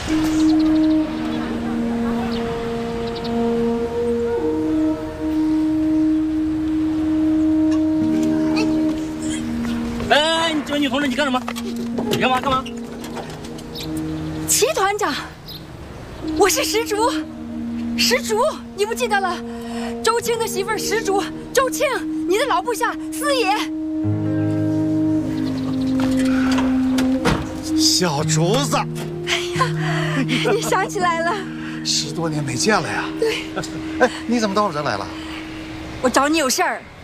哎，这位女同志，你干什么？你干嘛？干嘛？ 齐团长，我是石竹，石竹，你不记得了？周青的媳妇儿石竹，周青，你的老部下四爷。 小竹子， 哎呀，你想起来了 10多年没见了呀。 对。 哎，你怎么到我这儿来了？ 我找你有事儿。